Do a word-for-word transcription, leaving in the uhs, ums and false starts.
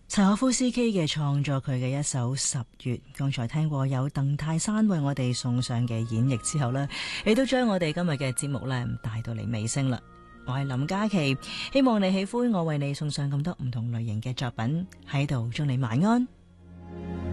柴可夫斯基嘅創作，佢嘅一首《十月》，剛才聽過有鄧泰山為我哋送上嘅演繹之後呢，亦都將我哋今日嘅節目呢帶到嚟尾聲啦。我係林嘉琪，希望你喜歡我為你送上咁多唔同類型嘅作品，喺度祝你晚安。